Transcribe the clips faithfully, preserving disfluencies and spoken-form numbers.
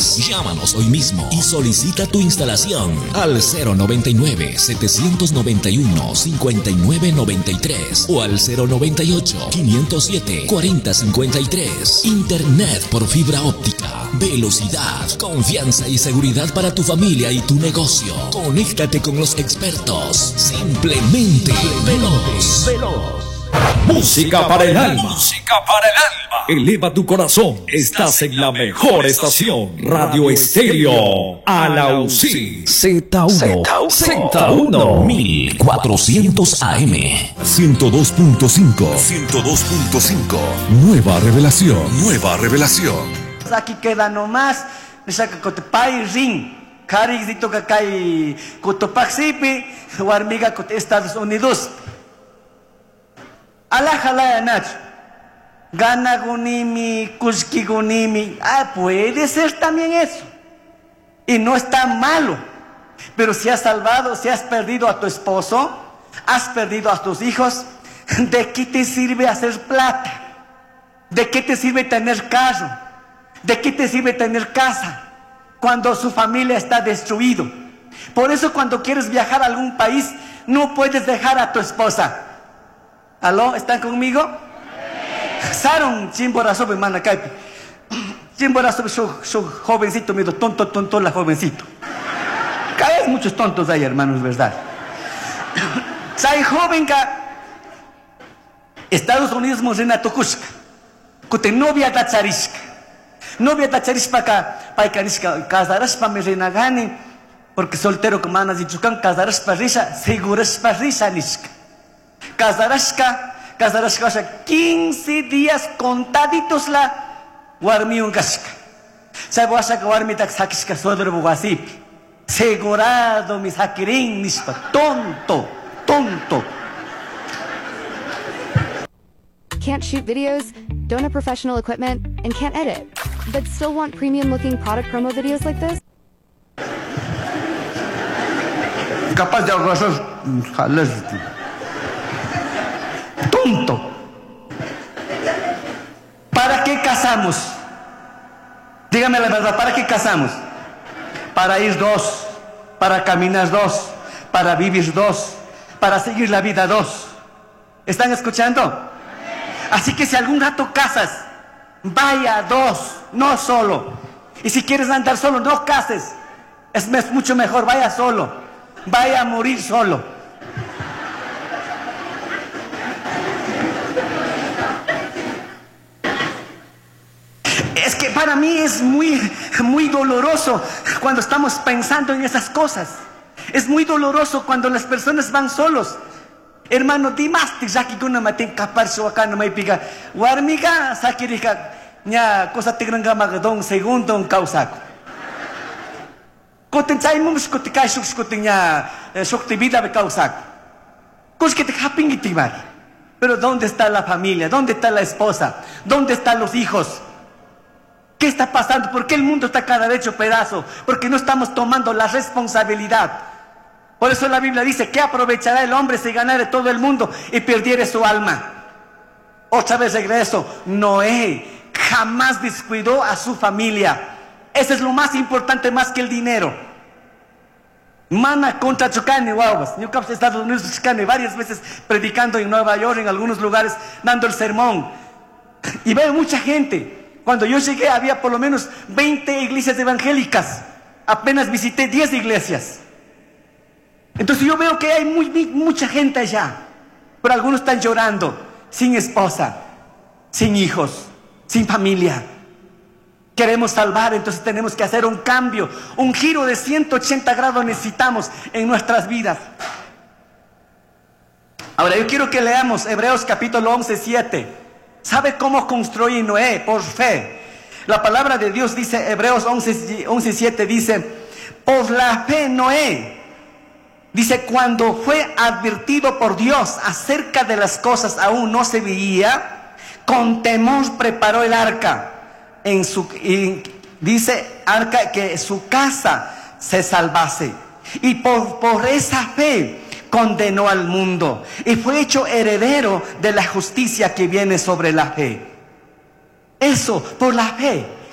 más. Llámanos hoy mismo y solicita tu instalación al cero noventa y nueve, setecientos noventa y uno, cincuenta y nueve noventa y tres o al cero noventa y ocho, quinientos siete, cuarenta cincuenta y tres. Internet por fibra óptica. Velocidad, confianza y seguridad para tu familia y tu negocio. Conéctate con los expertos. Simplemente veloz. Veloz. Música para el alma. Música para el alma. Eleva tu corazón. Estás en la mejor estación. Radio Estéreo Alausí. Z uno. Z uno. mil cuatrocientos A M. ciento dos punto cinco. ciento dos punto cinco. Nueva revelación. Nueva revelación. Aquí queda nomás. Nishaka kotepay ring. Karigzito kakay kotopaxipi. Warmiga kot Estados Unidos. Alajala Nach. Gana gunimi, kushki gunimi. Ah, puede ser también eso. Y no está malo. Pero si has salvado, si has perdido a tu esposo, has perdido a tus hijos, ¿de qué te sirve hacer plata? ¿De qué te sirve tener carro? ¿De qué te sirve tener casa cuando su familia está destruido? Por eso cuando quieres viajar a algún país, no puedes dejar a tu esposa. ¿Aló? ¿Están conmigo? Saron chimborazo, mana caipi. Chimborazo, su jovencito, miedo, tonto, tonto, la jovencito. Hay muchos tontos ahí, hermanos, ¿verdad? Sai joven que Estados Unidos morena tokushka. Kute novia da charishka. Novia da charishka ka paikanishka casarashpa me renagani. Porque soltero como manas y chukan casarashpa risha, segurashpa risha nishka. Casarashka, casarashka, o sea, quince días contaditos la warmi un kashka. Sabe washa que warmi tak sakishka sodro bugasipi. Segurado mis hakirin nishpa. Tonto, tonto. Can't shoot videos, don't have professional equipment, and can't edit, but still want premium looking product promo videos like this? Capaz de agarrar jalas. Tonto. ¿Para qué casamos? Dígame la verdad, ¿para qué casamos? Para ir dos, para caminar dos, para vivir dos, para seguir la vida dos. ¿Están escuchando? Así que si algún rato casas, vaya dos, no solo. Y si quieres andar solo, no cases. Es mucho mejor, vaya solo. Vaya a morir solo. Es que para mí es muy, muy doloroso cuando estamos pensando en esas cosas. Es muy doloroso cuando las personas van solos. Hermano, dimasti zaki guna matin kapar suakano may piga. Warmiga sakirika nya cosa tigranga magadong segundong kausako. Koten chay mums kotikai suks kotinya sukti vida be kausako. Kus que te haping itibar. Pero ¿dónde está la familia? ¿Dónde está la esposa? ¿Dónde están los hijos? ¿Qué está pasando? ¿Por qué el mundo está cada vez hecho pedazo? Porque no estamos tomando la responsabilidad. Por eso la Biblia dice, ¿qué aprovechará el hombre si ganare todo el mundo y perdiere su alma? Otra vez regreso, Noé jamás descuidó a su familia. Eso es lo más importante, más que el dinero. Mana contra Chocani, guaguas. Yo capaz Estados Unidos, Chocani, varias veces predicando en Nueva York, en algunos lugares, dando el sermón. Y veo mucha gente. Cuando yo llegué había por lo menos veinte iglesias evangélicas. Apenas visité diez iglesias. Entonces yo veo que hay muy, muy, mucha gente allá. Pero algunos están llorando, sin esposa, sin hijos, sin familia. Queremos salvar, entonces tenemos que hacer un cambio. Un giro de ciento ochenta grados necesitamos en nuestras vidas. Ahora yo quiero que leamos Hebreos capítulo once, siete. ¿Sabe cómo construye Noé? Por fe. La palabra de Dios dice, Hebreos once, siete dice, por la fe Noé, dice, cuando fue advertido por Dios acerca de las cosas aún no se veía, con temor preparó el arca. En su, y dice, arca que su casa se salvase. Y por, por esa fe condenó al mundo y fue hecho heredero de la justicia que viene sobre la fe. Eso, por la fe,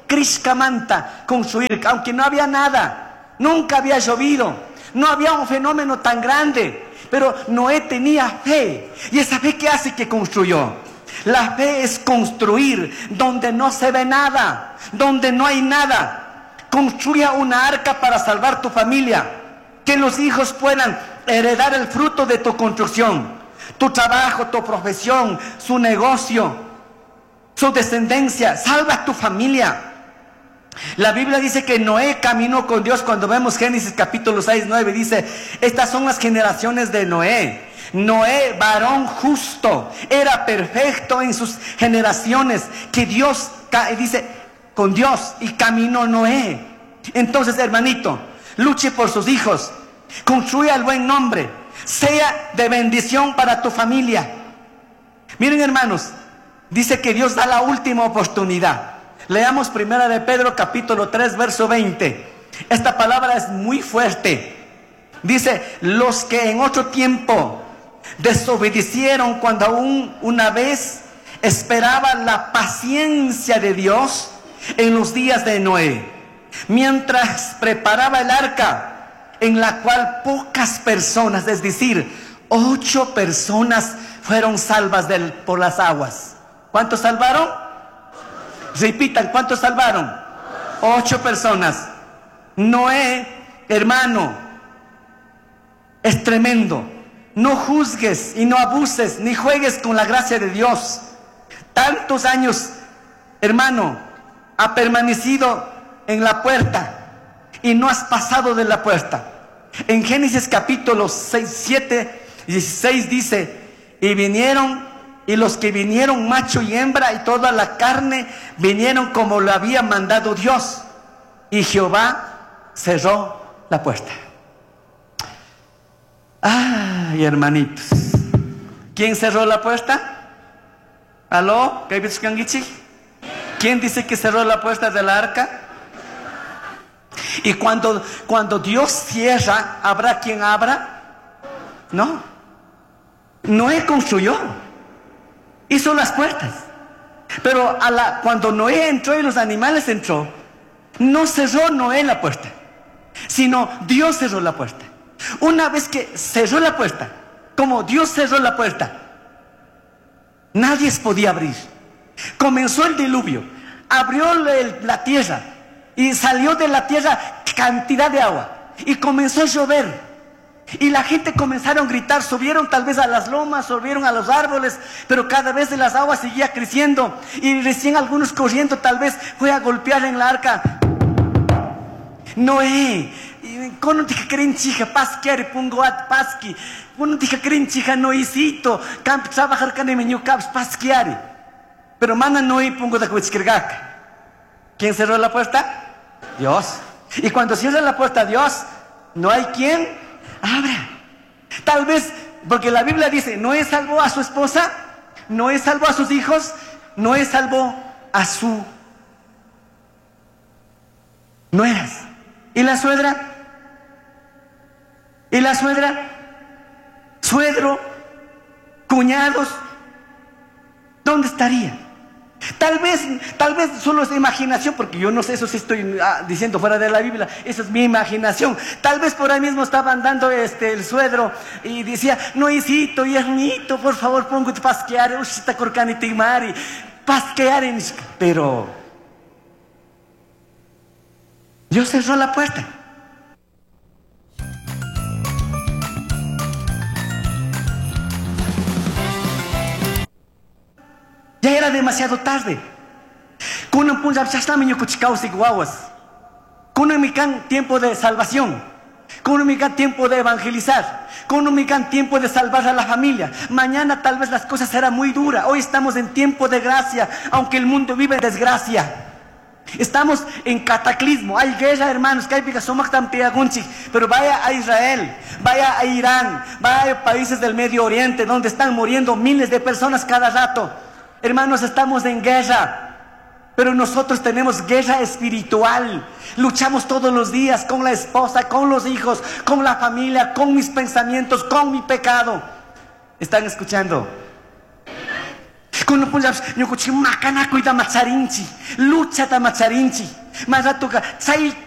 Krishkamanta construir, aunque no había nada, nunca había llovido, no había un fenómeno tan grande, pero Noé tenía fe. ¿Y esa fe qué hace que construyó? La fe es construir donde no se ve nada, donde no hay nada. Construya una arca para salvar tu familia, que los hijos puedan heredar el fruto de tu construcción, tu trabajo, tu profesión, su negocio, su descendencia. Salva a tu familia. La Biblia dice que Noé caminó con Dios. Cuando vemos Génesis capítulo seis, nueve, dice: estas son las generaciones de Noé. Noé, varón justo, era perfecto en sus generaciones, que Dios, dice, con Dios, y caminó Noé. Entonces, hermanito, luche por sus hijos, construya el buen nombre, sea de bendición para tu familia. Miren, hermanos, dice que Dios da la última oportunidad. Leamos primera de Pedro capítulo tres, verso veinte. Esta palabra es muy fuerte. Dice: los que en otro tiempo desobedecieron cuando aún una vez esperaban la paciencia de Dios en los días de Noé, mientras preparaba el arca, en la cual pocas personas, es decir, ocho personas fueron salvas del, por las aguas. ¿Cuántos salvaron? Repitan, ¿cuántos salvaron? Ocho personas. Noé, hermano, es tremendo. No juzgues y no abuses, ni juegues con la gracia de Dios. Tantos años, hermano, ha permanecido en la puerta y no has pasado de la puerta. En Génesis capítulo seis, siete, dieciséis dice: y vinieron, y los que vinieron, macho y hembra, y toda la carne, vinieron como lo había mandado Dios. Y Jehová cerró la puerta. Ay, hermanitos, ¿quién cerró la puerta? ¿Aló? ¿Quién dice que cerró la puerta de la arca? Y cuando, cuando Dios cierra, ¿habrá quien abra? No. Noé construyó, hizo las puertas, pero a la, cuando Noé entró y los animales entró, no cerró Noé la puerta, sino Dios cerró la puerta. Una vez que cerró la puerta, como Dios cerró la puerta, nadie podía abrir. Comenzó el diluvio, abrió la tierra y salió de la tierra cantidad de agua y comenzó a llover. Y la gente comenzaron a gritar, subieron tal vez a las lomas, subieron a los árboles, pero cada vez las aguas seguía creciendo. Y recién algunos corriendo tal vez fue a golpear en la arca. Noé, cuando dije creen chica, pasquiari, pongo at pasqui, cuando dije creen chica, noicito, camp trabajar can emenio caps pasquiari. Pero mana Noé pongo de cuichquirgac. ¿Quién cerró la puerta? Dios. Y cuando cierra la puerta Dios, no hay quien abra. Tal vez, porque la Biblia dice: Noé salvó a su esposa, Noé salvó a sus hijos, Noé salvó a su nueras. ¿Y la suegra? ¿Y la suegra? Suegro, cuñados, ¿dónde estaría? Tal vez, tal vez solo es imaginación, porque yo no sé, eso sí estoy ah, diciendo fuera de la Biblia, eso es mi imaginación. Tal vez por ahí mismo estaba andando este, el suegro y decía: no, hijito, hiernito, por favor, pongo tu pasquear, ushita corcani timari, pasquear en... Pero Dios cerró la puerta. Ya era demasiado tarde. Kuno punjab chashlami kuchikausi guaguas. Kuno mikan tiempo de salvación. Kuno mikan tiempo de evangelizar. Kuno mikan tiempo de salvar a la familia. Mañana tal vez las cosas serán muy duras. Hoy estamos en tiempo de gracia, aunque el mundo vive en desgracia. Estamos en cataclismo. Hay guerra, hermanos. Pero vaya a Israel, vaya a Irán, vaya a países del Medio Oriente, donde están muriendo miles de personas cada rato. Hermanos, estamos en guerra, pero nosotros tenemos guerra espiritual. Luchamos todos los días con la esposa, con los hijos, con la familia, con mis pensamientos, con mi pecado. ¿Están escuchando? Kuno punjabs nyukuchi makana kuita matsarinchi, lucha ta matsarinchi. Más rato ka tsai